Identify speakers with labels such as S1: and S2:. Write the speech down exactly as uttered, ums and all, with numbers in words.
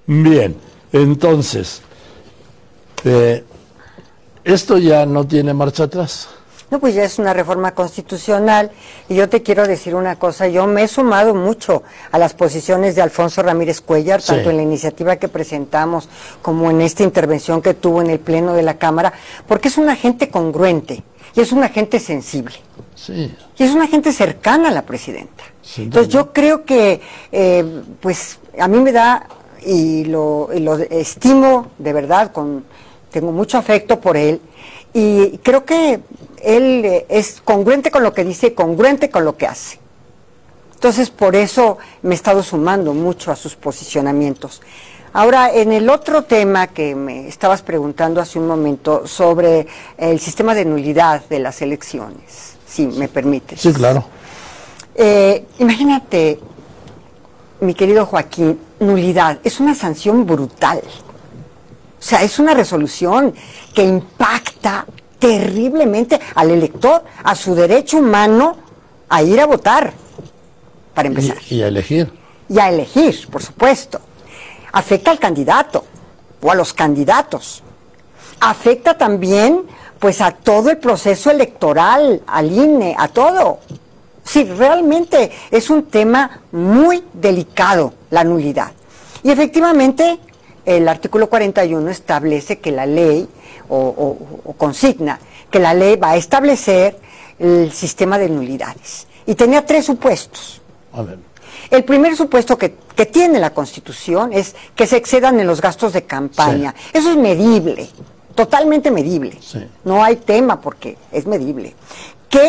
S1: Bien, entonces, eh, esto ya no tiene marcha atrás.
S2: No, pues ya es una reforma constitucional y yo te quiero decir una cosa, yo me he sumado mucho a las posiciones de Alfonso Ramírez Cuéllar,
S1: Sí.
S2: tanto en la iniciativa que presentamos como en esta intervención que tuvo en el Pleno de la Cámara, porque es una gente congruente y es una gente sensible.
S1: Sí.
S2: Y es una gente cercana a la presidenta.
S1: Sin
S2: Entonces
S1: duda.
S2: yo creo que, eh, pues, a mí me da, y lo, y lo estimo de verdad, con, tengo mucho afecto por él, y creo que él eh, es congruente con lo que dice y congruente con lo que hace. Entonces, por eso me he estado sumando mucho a sus posicionamientos. Ahora, en el otro tema que me estabas preguntando hace un momento sobre el sistema de nulidad de las elecciones, si me permites.
S1: Sí, claro.
S2: Eh, imagínate, mi querido Joaquín, nulidad es una sanción brutal. O sea, es una resolución que impacta terriblemente al elector, a su derecho humano a ir a votar, para empezar.
S1: Y, y a elegir.
S2: Y a elegir, por supuesto. Afecta al candidato o a los candidatos. Afecta también, pues, a todo el proceso electoral, al I N E, a todo. Sí, realmente es un tema muy delicado, la nulidad. Y efectivamente, el artículo cuarenta y uno establece que la ley, o, o, o consigna, que la ley va a establecer el sistema de nulidades. Y tenía tres supuestos.
S1: A ver.
S2: El primer supuesto que, que tiene la Constitución es que se excedan en los gastos de campaña. Eso es medible, totalmente medible.
S1: Sí.
S2: No hay tema porque es medible.